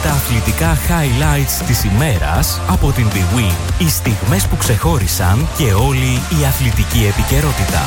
τα αθλητικά highlights της ημέρας από την Big Win. Οι στιγμές που ξεχώρισαν και όλη η αθλητική επικαιρότητα.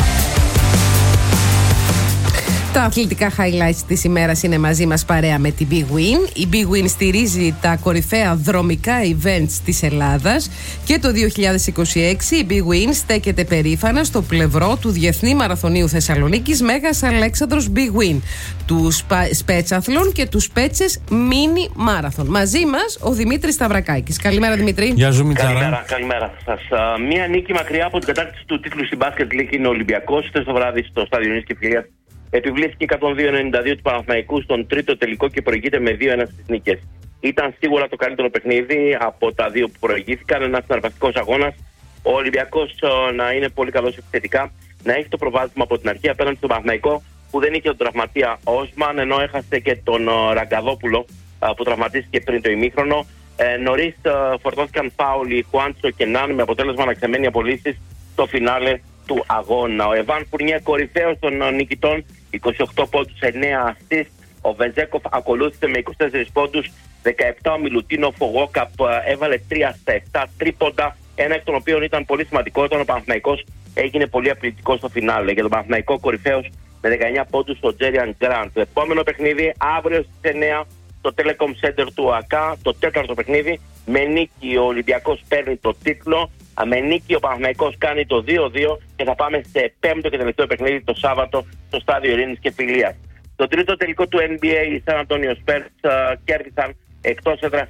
Τα αθλητικά highlights της ημέρας είναι μαζί μας παρέα με την Big Win. Η Big Win στηρίζει τα κορυφαία δρομικά events της Ελλάδας και το 2026 η Big Win στέκεται περήφανα στο πλευρό του Διεθνή Μαραθωνίου Θεσσαλονίκης Μέγας Αλέξανδρος Big Win, του Σπέτσαθλον και του Σπέτσες Mini Marathon. Μαζί μας ο Δημήτρης Σταυρακάκης. Καλημέρα, Δημήτρη. Γεια σου, Μιτσάρα. Καλημέρα σας. Μία νίκη μακριά από την κατάκτηση του τίτλου στην Basket League είναι ο Ολυμπιακός. Χθες το βράδυ στο στάδιο Ειρήνης και Φιλίας επιβλήθηκε 102-92 του Παναθηναϊκού στον τρίτο τελικό και προηγείται με 2-1 στις νίκες. Ήταν σίγουρα το καλύτερο παιχνίδι από τα δύο που προηγήθηκαν. Ένας συναρπαστικός αγώνας. Ο Ολυμπιακός να είναι πολύ καλός επιθετικά, να έχει το προβάδισμα από την αρχή απέναντι στον Παναθηναϊκό που δεν είχε τον τραυματία Όσμαν, ενώ έχασε και τον Ραγκαδόπουλο που τραυματίστηκε πριν το ημίχρονο. Νωρίς φορτώθηκαν φάουλοι Χουάντσο και Νάν με αποτέλεσμα να ξεμένει απολύσεις στο φινάλε του αγώνα. Ο Εβάν Φουρνιέ, κορυφαίος των νικητών, 28 πόντους, 9 assist. Ο Βεζέκοφ ακολούθησε με 24 πόντους, 17 ο Μιλουτίνοφ. Ο Γόκαπ έβαλε 3 στα 7 τρίποντα, ένα εκ των οποίων ήταν πολύ σημαντικό, όταν ο Παναθηναϊκός έγινε πολύ απειλητικός στο φινάλε. Για τον Παναθηναϊκό κορυφαίος με 19 πόντους ο Τζέριαν Γκραντ. Το επόμενο παιχνίδι αύριο στις 9 στο Telecom Center του ΑΚΑ, το τέταρτο παιχνίδι. Με νίκη ο Ολυμπιακός παίρνει το τίτλο. Με νίκη ο Παναθηναϊκός κάνει το 2-2 και θα πάμε σε πέμπτο και τελευταίο παιχνίδι το Σάββατο στο στάδιο Ειρήνης και Φιλίας. Το τρίτο τελικό του NBA οι San Antonio Spurs κέρδισαν εκτός έδρας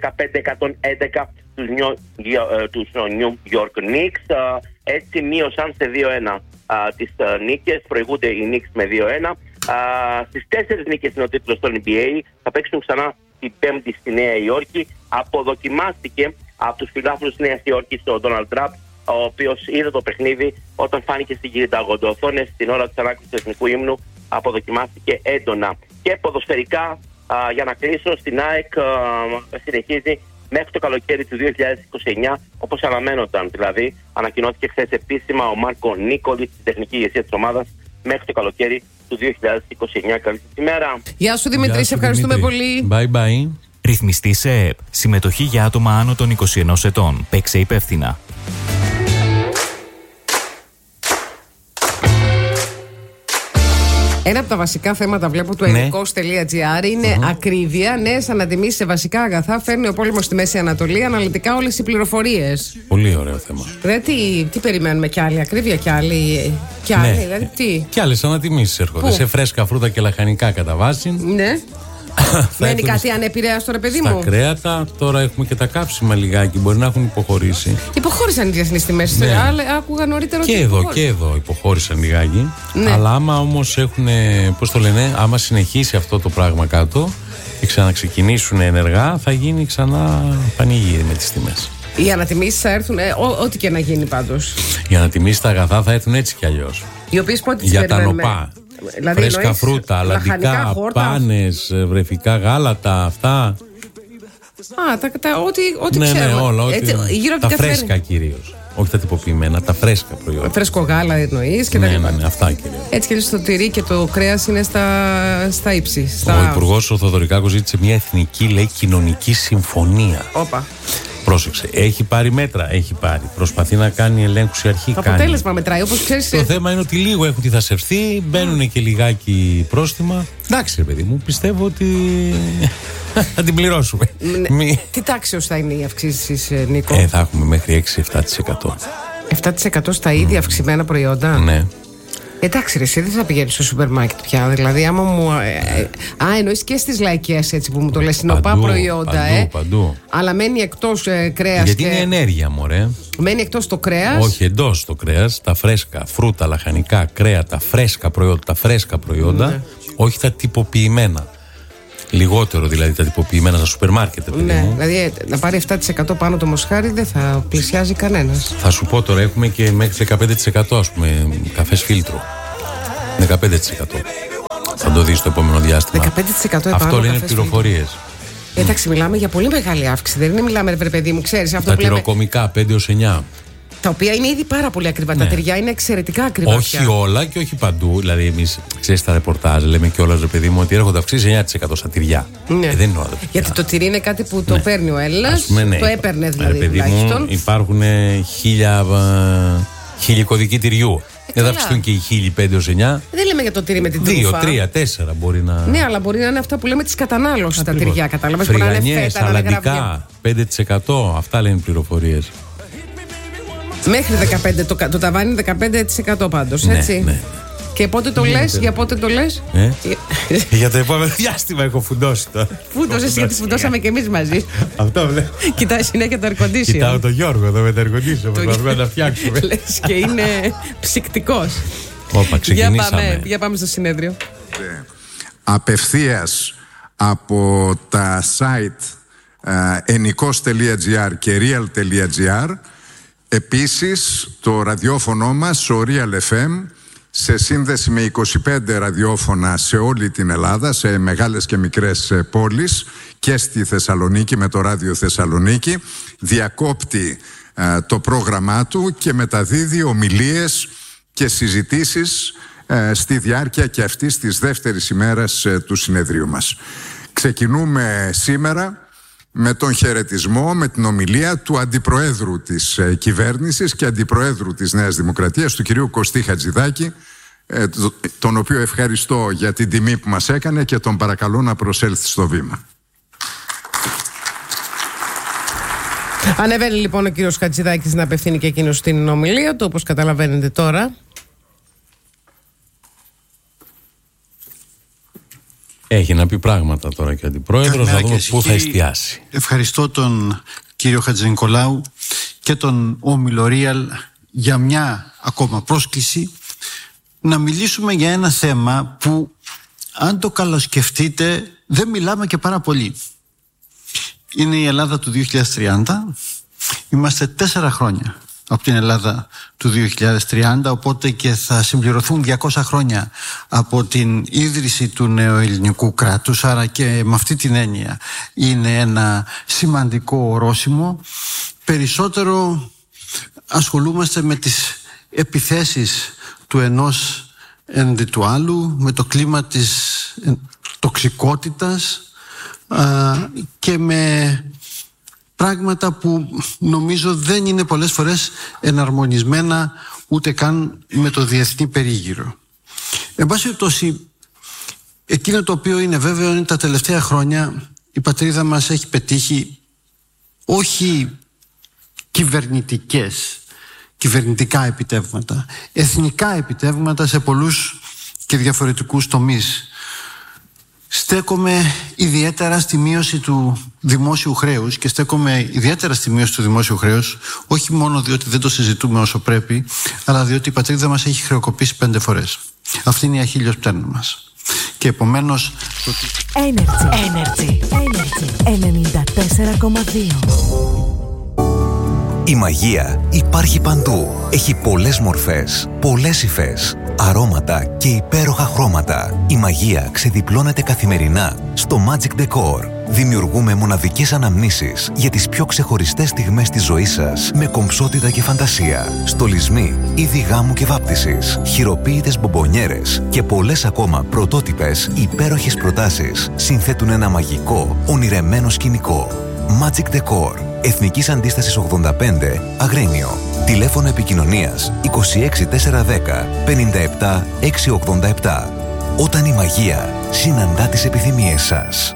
115-111 τους New York Knicks. Έτσι μείωσαν σε 2-1 τις νίκες, προηγούνται οι Knicks με 2-1. Στις 4 νίκες είναι ο τίτλος του NBA, θα παίξουν ξανά την Πέμπτη στη Νέα Υόρκη. Αποδοκιμάστηκε από τους φιλάθλους της Νέας Υόρκης ο Ντόναλντ Τραμπ, ο οποίος είδε το παιχνίδι όταν φάνηκε στην κινηταγωγοθόνες στην ώρα της ανάκρισης του Εθνικού Ύμνου. Αποδοκιμάστηκε έντονα. Και ποδοσφαιρικά, για να κλείσω, στην ΑΕΚ συνεχίζει μέχρι το καλοκαίρι του 2029, όπως αναμένονταν. Δηλαδή, ανακοινώθηκε χθες επίσημα ο Μάρκο Νίκολιτς στην τεχνική ηγεσία της ομάδας μέχρι το καλοκαίρι του 2029. Καλή σας ημέρα. Γεια σου, Δημήτρη, σε ευχαριστούμε πολύ. Bye bye. Ρυθμιστή σε ΕΕΠ. Συμμετοχή για άτομα άνω των 21 ετών. Παίξε υπεύθυνα. Ένα από τα βασικά θέματα, βλέπω, του ελληνικός.gr είναι ακρίβεια. Νέες ανατιμήσεις σε βασικά αγαθά. Φέρνει ο πόλεμος στη Μέση Ανατολή. Αναλυτικά όλες οι πληροφορίες. Πολύ ωραίο θέμα. Δηλαδή, τι περιμένουμε, κι άλλη ακρίβεια, κι άλλη. Δηλαδή, τι. Κι άλλες ανατιμήσεις έρχονται. Πού? Σε φρέσκα φρούτα και λαχανικά κατά βάση. Ναι. Μένει κάτι ανεπηρέαστο, ρε παιδί μου. Στα κρέατα, τώρα έχουμε και τα καύσιμα λιγάκι. Μπορεί να έχουν υποχωρήσει. Υποχώρησαν οι διεθνείς τιμές. Ναι. Άκουγα νωρίτερα ότι. Και εδώ υποχώρησαν λιγάκι. Ναι. Αλλά άμα όμως έχουν. Πώς το λένε, άμα συνεχίσει αυτό το πράγμα κάτω και ξαναξεκινήσουν ενεργά, θα γίνει ξανά πανηγύρι με τις τιμές. Οι ανατιμήσεις θα έρθουν, ό,τι και να γίνει πάντως. Οι ανατιμήσεις στα αγαθά θα έρθουν έτσι κι αλλιώς. Οι οποίες πότε τις για περιμένουμε? τα νοπά. Δηλαδή, φρέσκα φρούτα, αλαντικά, πάνες, βρεφικά γάλατα, αυτά. Ό,τι ξέρουμε. Ναι, όλα. Τα φρέσκα κυρίως. Όχι τα τυποποιημένα, τα φρέσκα προϊόντα. Φρέσκο γάλα εννοείς και τα λοιπά. Ναι, αυτά κυρίως. Έτσι και το τυρί και το κρέας είναι στα ύψη. Ο Υπουργός ο Θοδωρικάκος ζήτησε μια εθνική, λέει, κοινωνική συμφωνία. Όπα. Πρόσεξε, έχει πάρει μέτρα, προσπαθεί να κάνει ελέγχους η αρχή. Το αποτέλεσμα μετράει, όπως ξέρεις. Το θέμα είναι ότι λίγο έχουν θασευθεί, μπαίνουν και λιγάκι πρόστιμα. Εντάξει, ρε παιδί μου, πιστεύω ότι θα την πληρώσουμε. Τι τάξεως θα είναι οι αυξήσεις, Νίκο? Θα έχουμε μέχρι 6-7%. 7% στα ήδη αυξημένα προϊόντα. Ναι. Εντάξει, ρε, εσύ δεν θα πηγαίνεις στο σούπερ μάρκετ πια. Δηλαδή, άμα μου. Εννοείς και στις λαϊκές, έτσι που μου το λες, συνοπά προϊόντα. Παντού. Αλλά μένει εκτός κρέας. Γιατί είναι ενέργεια, μωρέ. Μένει εκτός το κρέας. Όχι, εντός το κρέας. Τα φρέσκα φρούτα, λαχανικά, κρέατα, φρέσκα προϊόντα. Ναι. Όχι τα τυποποιημένα. Λιγότερο δηλαδή τα τυποποιημένα στα σούπερ μάρκετ. Ναι, δηλαδή να πάρει 7% πάνω το μοσχάρι δεν θα πλησιάζει κανένας. Θα σου πω τώρα, έχουμε και μέχρι 15%, ας πούμε, καφές φίλτρο. 15%. Θα το δεις στο επόμενο διάστημα. 15% επάνω. Αυτό λένε πληροφορίες. Εντάξει, μιλάμε για πολύ μεγάλη αύξηση. Δεν είναι, μιλάμε, ρε παιδί μου, ξέρεις αυτό. Τα τυροκομικά 5-9. Τα οποία είναι ήδη πάρα πολύ ακριβά. Τα τυριά είναι εξαιρετικά ακριβά. Όχι όλα και όχι παντού. Δηλαδή, εμείς, ξέρεις, στα ρεπορτάζ λέμε κιόλας, ρε παιδί μου, ότι έρχονται αυξήσει 9% στα τυριά. Δεν είναι όλα τα τυριά. Γιατί το τυρί είναι κάτι που το παίρνει ο Έλληνας. Το έπαιρνε δηλαδή τουλάχιστον. Υπάρχουν 1000 κωδικοί τυριού. Δεν θα αυξηθούν και οι 1005 ως 9. Δεν λέμε για το τυρί με την τρούφα. 2, 3, 4 μπορεί να. Ναι, αλλά μπορεί να είναι αυτά που λέμε της κατανάλωσης τα τυριά. Κατάλαβες, φρυγανιές, αλαντικά, 5%. Αυτά λένε οι πληροφορίες. Μέχρι 15%. Το ταβάνι είναι 15% πάντως, έτσι. Ναι. Και πότε το λες, για πότε το λες? Για το επόμενο διάστημα έχω φουντώσει τώρα. Φούντωσες, γιατί φουντώσαμε και εμείς μαζί. Αυτό βλέπω. Κοιτάει συνέχεια το air condition. Κοιτάω τον Γιώργο εδώ με το air condition. Προσπαθούμε να τα φτιάξουμε. Λες και είναι ψυκτικός. Όπα, ξεκινήσαμε. Για πάμε στο συνέδριο. Απευθείας από τα site enikos.gr και real.gr. Επίσης το ραδιόφωνο μας, ο Real FM, σε σύνδεση με 25 ραδιόφωνα σε όλη την Ελλάδα, σε μεγάλες και μικρές πόλεις και στη Θεσσαλονίκη με το Ράδιο Θεσσαλονίκη, διακόπτει το πρόγραμμά του και μεταδίδει ομιλίες και συζητήσεις στη διάρκεια και αυτής της δεύτερης ημέρας του συνεδρίου μας. Ξεκινούμε σήμερα με τον χαιρετισμό, με την ομιλία του Αντιπροέδρου της κυβέρνησης και Αντιπροέδρου της Νέας Δημοκρατίας, του κυρίου Κωστή Χατζηδάκη, τον οποίο ευχαριστώ για την τιμή που μας έκανε και τον παρακαλώ να προσέλθει στο βήμα. Ανεβαίνει λοιπόν ο κύριος Χατζηδάκης να απευθύνει και εκείνος την ομιλία του, όπως καταλαβαίνετε τώρα. Έχει να πει πράγματα τώρα και ο Αντιπρόεδρος, να δούμε πού θα εστιάσει. Ευχαριστώ τον κύριο Χατζηνικολάου και τον Όμιλο Real για μια ακόμα πρόσκληση να μιλήσουμε για ένα θέμα που, αν το καλοσκεφτείτε, δεν μιλάμε και πάρα πολύ. Είναι η Ελλάδα του 2030. Είμαστε 4 χρόνια από την Ελλάδα του 2030, οπότε και θα συμπληρωθούν 200 χρόνια από την ίδρυση του νεοελληνικού κράτους, άρα και με αυτή την έννοια είναι ένα σημαντικό ορόσημο. Περισσότερο ασχολούμαστε με τις επιθέσεις του ενός έναντι του άλλου, με το κλίμα της τοξικότητας και με πράγματα που νομίζω δεν είναι πολλές φορές εναρμονισμένα ούτε καν με το διεθνή περίγυρο. Εν πάση περιπτώσει, εκείνο το οποίο είναι βέβαιο είναι τα τελευταία χρόνια η πατρίδα μας έχει πετύχει όχι κυβερνητικά επιτεύγματα, εθνικά επιτεύγματα σε πολλούς και διαφορετικούς τομείς. Στέκομαι ιδιαίτερα στη μείωση του δημόσιου χρέους και στέκομαι ιδιαίτερα στη μείωση του δημόσιου χρέους, όχι μόνο διότι δεν το συζητούμε όσο πρέπει, αλλά διότι η πατρίδα μας έχει χρεοκοπήσει 5 φορές. Αυτή είναι η αχίλλειος πτέρνα μας. Και επομένως... Energy 94,2. Η μαγεία υπάρχει παντού. Έχει πολλές μορφές, πολλές υφές, αρώματα και υπέροχα χρώματα. Η μαγεία ξεδιπλώνεται καθημερινά στο Magic Decor. Δημιουργούμε μοναδικές αναμνήσεις για τις πιο ξεχωριστές στιγμές της ζωής σας με κομψότητα και φαντασία. Στολισμοί, είδη γάμου και βάπτισης, χειροποίητες μπομπονιέρες και πολλές ακόμα πρωτότυπες υπέροχες προτάσεις συνθέτουν ένα μαγικό, ονειρεμένο σκηνικό. Magic Decor. Εθνικής Αντίστασης 85, Αγρίνιο. Τηλέφωνο επικοινωνίας 26410 57 687. Όταν η μαγεία συναντά τις επιθυμίες σας.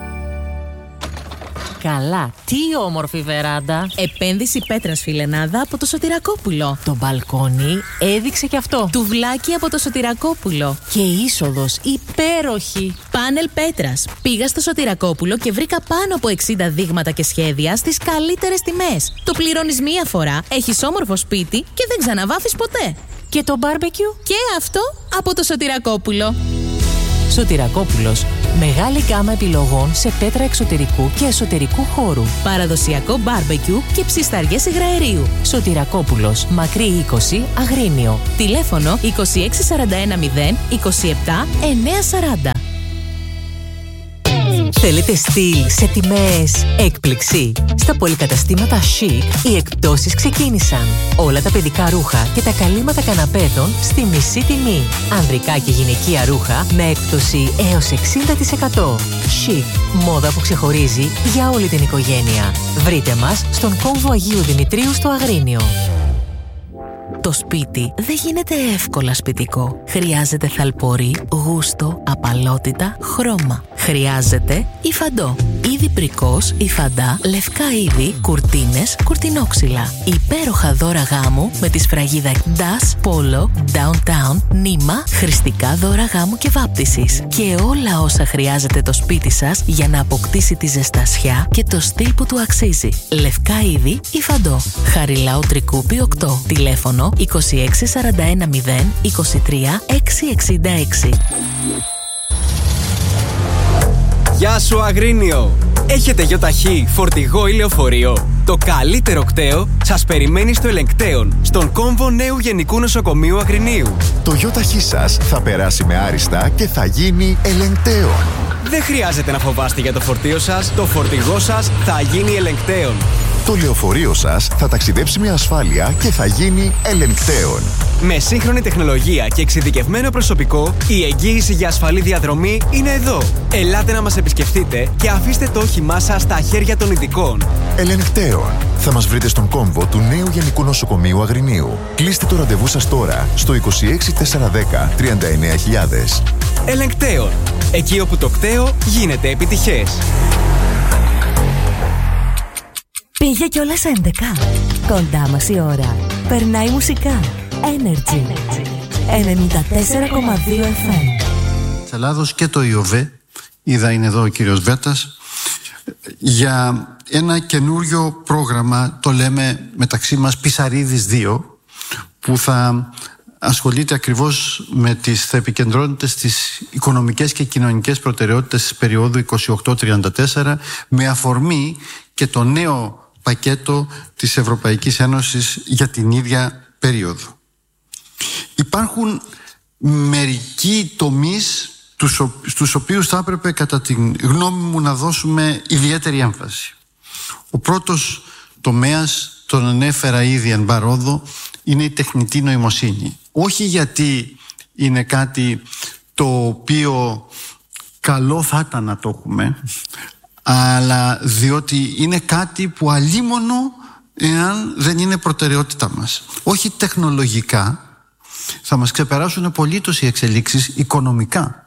Καλά, τι όμορφη βεράντα. Επένδυση πέτρας φιλενάδα από το Σωτηρακόπουλο. Το μπαλκόνι έδειξε κι αυτό. Τουβλάκι από το Σωτηρακόπουλο. Και είσοδος υπέροχη. Πάνελ πέτρας. Πήγα στο Σωτηρακόπουλο και βρήκα πάνω από 60 δείγματα και σχέδια στις καλύτερες τιμές. Το πληρώνεις μία φορά, έχεις όμορφο σπίτι και δεν ξαναβάφεις ποτέ. Και το μπάρμπεκιου. Και αυτό από το Σωτηρακόπουλο. Σωτηρακόπουλος. Μεγάλη γκάμα επιλογών σε πέτρα εξωτερικού και εσωτερικού χώρου. Παραδοσιακό μπάρμπεκιου και ψισταριές υγραερίου. Σωτηρακόπουλος. Μακρύ 20, Αγρίνιο. Τηλέφωνο 26410 27 940. Θέλετε στυλ σε τιμές έκπληξη? Στα πολυκαταστήματα Chic οι εκπτώσεις ξεκίνησαν. Όλα τα παιδικά ρούχα και τα καλύματα καναπέδων στη μισή τιμή. Ανδρικά και γυναικεία ρούχα με έκπτωση έως 60%. Chic, μόδα που ξεχωρίζει για όλη την οικογένεια. Βρείτε μας στον κόμβο Αγίου Δημητρίου στο Αγρίνιο. Το σπίτι δεν γίνεται εύκολα σπιτικό. Χρειάζεται θαλπορή, γούστο, απαλότητα, χρώμα. Χρειάζεται υφαντό. Είδη πρικός, υφαντά, λευκά είδη, κουρτίνες, κουρτινόξυλα. Υπέροχα δώρα γάμου με τη σφραγίδα Das, Polo, Downtown, νήμα, χρηστικά δώρα γάμου και βάπτισης. Και όλα όσα χρειάζεται το σπίτι σας για να αποκτήσει τη ζεστασιά και το στυλ που του αξίζει. Λευκά είδη, υφαντό. Χαριλάου Τρικούπη 8. Τηλέφωνο 26 41 0 23 666. Γεια σου Αγρίνιο! Έχετε γιοταχή, φορτηγό ή λεωφορείο? Το καλύτερο κταίο σας περιμένει στο Ελεγκτέον, στον κόμβο νέου Γενικού Νοσοκομείου Αγρινίου. Το γιοταχή σας θα περάσει με άριστα και θα γίνει Ελεγκτέον. Δεν χρειάζεται να φοβάστε για το φορτίο σας, το φορτηγό σας θα γίνει Ελεγκτέον. Το λεωφορείο σας θα ταξιδέψει με ασφάλεια και θα γίνει Ελεγκτέον. Με σύγχρονη τεχνολογία και εξειδικευμένο προσωπικό, η εγγύηση για ασφαλή διαδρομή είναι εδώ. Ελάτε να μας επισκεφτείτε και αφήστε το όχημά σας στα χέρια των ειδικών. Ελεγκτέον. Θα μας βρείτε στον κόμβο του νέου Γενικού Νοσοκομείου Αγρινίου. Κλείστε το ραντεβού σας τώρα στο 26 410 39.000. Ελεγκτέον. Εκεί όπου το κταίο γίνεται επιτυχές. Πήγε κιόλας 11. Κοντά μας η ώρα. Περνάει μουσικά. Energy 94,2 FM. Της Ελλάδος και το ΙΟΒΕ, είδα είναι εδώ ο κύριος Βέτας, για ένα καινούριο πρόγραμμα, το λέμε μεταξύ μας Πισαρίδης 2, που θα ασχολείται ακριβώς με θα επικεντρώνεται στις οικονομικές και κοινωνικές προτεραιότητες της περίοδου 28-34, με αφορμή και το νέο πακέτο της Ευρωπαϊκής Ένωσης για την ίδια περίοδο. Υπάρχουν μερικοί τομείς στους οποίους θα έπρεπε κατά την γνώμη μου να δώσουμε ιδιαίτερη έμφαση. Ο πρώτος τομέας, τον ανέφερα ήδη εν παρόδο, είναι η τεχνητή νοημοσύνη. Όχι γιατί είναι κάτι το οποίο καλό θα ήταν να το έχουμε, αλλά διότι είναι κάτι που αλίμονο εάν δεν είναι προτεραιότητά μας. Όχι τεχνολογικά, θα μας ξεπεράσουν απολύτως οι εξελίξεις οικονομικά,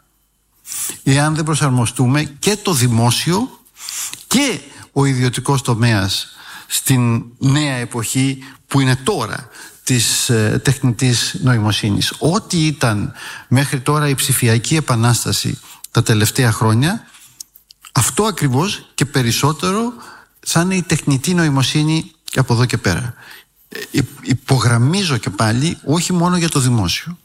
εάν δεν προσαρμοστούμε και το δημόσιο και ο ιδιωτικός τομέας στην νέα εποχή που είναι τώρα της τεχνητής νοημοσύνης. Ό,τι ήταν μέχρι τώρα η ψηφιακή επανάσταση τα τελευταία χρόνια, αυτό ακριβώς και περισσότερο θα είναι η τεχνητή νοημοσύνη από εδώ και πέρα. Υπογραμμίζω και πάλι, όχι μόνο για το δημόσιο,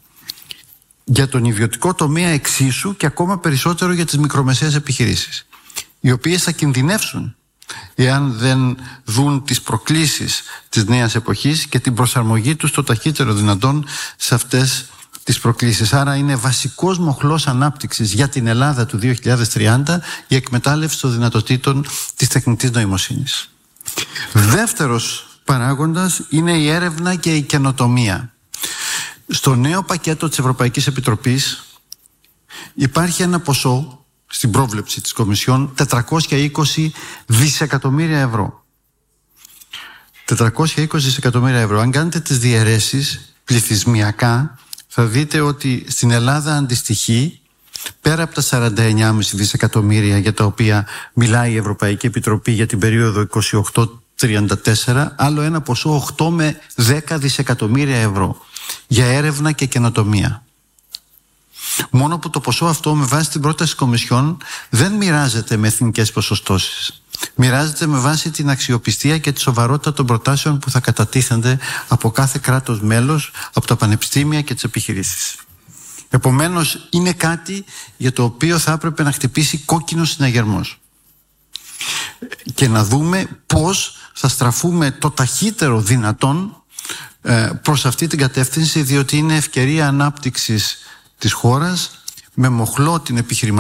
για τον ιδιωτικό τομέα εξίσου και ακόμα περισσότερο για τις μικρομεσαίες επιχειρήσεις, οι οποίες θα κινδυνεύσουν εάν δεν δουν τις προκλήσεις της νέας εποχής και την προσαρμογή τους το ταχύτερο δυνατόν σε αυτές τις προκλήσεις. Άρα είναι βασικός μοχλός ανάπτυξης για την Ελλάδα του 2030 η εκμετάλλευση των δυνατοτήτων της τεχνητής νοημοσύνης. Δεύτερος παράγοντας είναι η έρευνα και η καινοτομία. Στο νέο πακέτο της Ευρωπαϊκής Επιτροπής υπάρχει ένα ποσό στην πρόβλεψη της Κομισιόν 420 δισεκατομμύρια ευρώ. 420 δισεκατομμύρια ευρώ. Αν κάνετε τις διαιρέσεις πληθυσμιακά, θα δείτε ότι στην Ελλάδα αντιστοιχεί, πέρα από τα 49,5 δισεκατομμύρια για τα οποία μιλάει η Ευρωπαϊκή Επιτροπή για την περίοδο 28-34, άλλο ένα ποσό 8 με 10 δισεκατομμύρια ευρώ για έρευνα και καινοτομία. Μόνο που το ποσό αυτό με βάση την πρόταση της Κομισιόν δεν μοιράζεται με εθνικές ποσοστώσεις. Μοιράζεται με βάση την αξιοπιστία και τη σοβαρότητα των προτάσεων που θα κατατίθενται από κάθε κράτος μέλος, από τα πανεπιστήμια και τις επιχειρήσεις. Επομένως, είναι κάτι για το οποίο θα έπρεπε να χτυπήσει κόκκινο συναγερμός και να δούμε πώς θα στραφούμε το ταχύτερο δυνατόν προς αυτή την κατεύθυνση, διότι είναι ευκαιρία ανάπτυξης της χώρας με μοχλό την επιχειρηματικότητα